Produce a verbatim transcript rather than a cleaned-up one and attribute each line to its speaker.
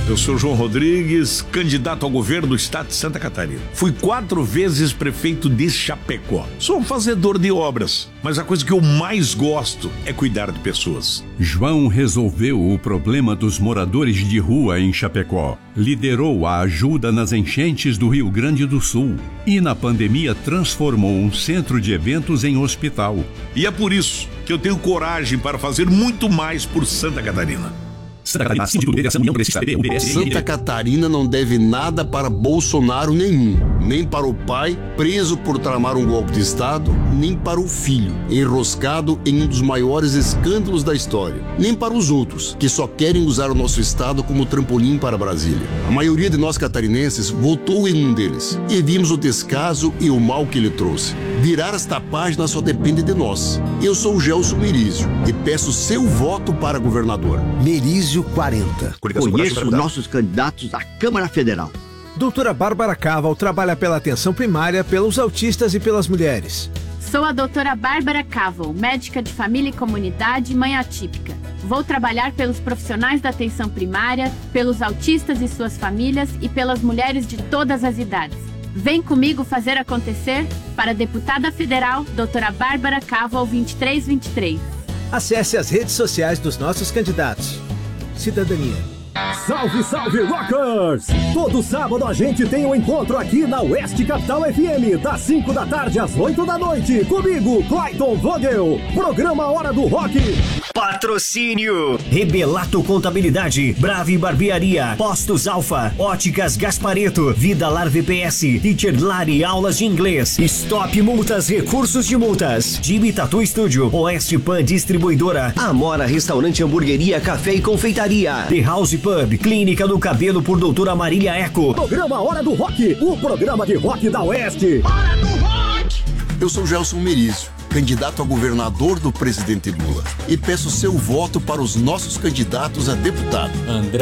Speaker 1: Eu sou João Rodrigues, candidato ao governo do estado de Santa Catarina. Fui quatro vezes prefeito de Chapecó. Sou um fazedor de obras, mas a coisa que eu mais gosto é cuidar de pessoas.
Speaker 2: João resolveu o problema dos moradores de rua em Chapecó. Liderou a ajuda nas enchentes do Rio Grande do Sul e na pandemia transformou um centro de eventos em hospital.
Speaker 1: E é por isso que eu tenho coragem para fazer muito mais por Santa Catarina.
Speaker 3: Santa Catarina, acima de tudo, deve ser União Progressista, P B, Santa Catarina não deve nada para Bolsonaro nenhum, nem para o pai, preso por tramar um golpe de Estado, nem para o filho, enroscado em um dos maiores escândalos da história, nem para os outros, que só querem usar o nosso Estado como trampolim para Brasília. A maioria de nós catarinenses votou em um deles, e vimos o descaso e o mal que ele trouxe. Virar esta página só depende de nós. Eu sou o Gelson Merizio e peço seu voto para governador.
Speaker 4: Merizio quarenta.
Speaker 5: Conheço nossos candidatos à Câmara Federal.
Speaker 6: Doutora Bárbara Caval trabalha pela atenção primária, pelos autistas e pelas mulheres.
Speaker 7: Sou a doutora Bárbara Caval, médica de família e comunidade, mãe atípica. Vou trabalhar pelos profissionais da atenção primária, pelos autistas e suas famílias e pelas mulheres de todas as idades. Vem comigo fazer acontecer para a deputada federal, doutora Bárbara Caval vinte e três vinte e três.
Speaker 6: Acesse as redes sociais dos nossos candidatos. Cidadania.
Speaker 8: Salve, salve, rockers! Todo sábado a gente tem um encontro aqui na Oeste Capital F M, das cinco da tarde às oito da noite. Comigo, Clayton Vogel. Programa Hora do Rock.
Speaker 9: Patrocínio: Rebelato Contabilidade, Brave Barbearia, Postos Alfa, Óticas Gaspareto, Vidalar V P S, Teacher Lari Aulas de Inglês, Stop Multas Recursos de Multas, Jimmy Tattoo Studio, Oeste Pan Distribuidora, Amora Restaurante Hamburgueria, Café e Confeitaria, The House Pub, Clínica do Cabelo por Doutora Marília Eco.
Speaker 8: Programa Hora do Rock, o programa de rock da Oeste.
Speaker 3: Hora do Rock! Eu sou Gelson Merizio, candidato a governador do presidente Lula, e peço seu voto para os nossos candidatos a deputado. André